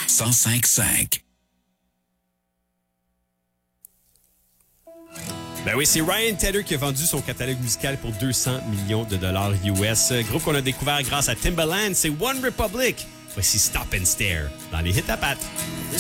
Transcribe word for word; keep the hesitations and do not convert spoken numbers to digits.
cent cinq cinq. Ben oui, c'est Ryan Tedder qui a vendu son catalogue musical pour deux cents millions de dollars U S. Groupe qu'on a découvert grâce à Timbaland, c'est One Republic. Voici Stop and Stare dans les hits à pattes.